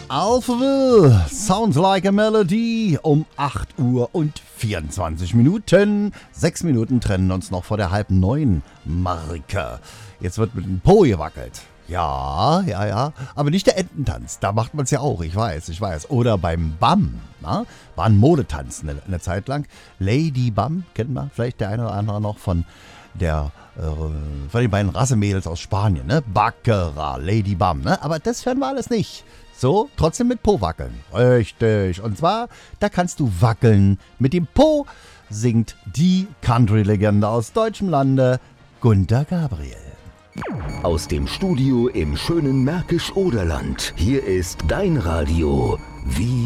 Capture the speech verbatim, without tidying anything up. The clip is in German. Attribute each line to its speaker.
Speaker 1: Alphaville, Sounds Like a Melody, um acht Uhr und vierundzwanzig Minuten. Sechs Minuten trennen uns noch vor der halb neun Marke. Jetzt wird mit dem Po gewackelt. Ja, ja, ja, aber nicht der Ententanz, da macht man es ja auch, ich weiß, ich weiß. Oder beim Bam, na? War ein Modetanz eine, eine Zeit lang. Lady Bam, kennt man vielleicht der eine oder andere noch von der, äh, von den beiden Rassemädels aus Spanien, ne? Baccarat, Lady Bam, ne? Aber das hören wir alles nicht. So, trotzdem mit Po wackeln. Richtig. Und zwar, da kannst du wackeln. Mit dem Po singt die Country-Legende aus deutschem Lande, Gunter Gabriel.
Speaker 2: Aus dem Studio im schönen Märkisch-Oderland. Hier ist dein Radio. Wie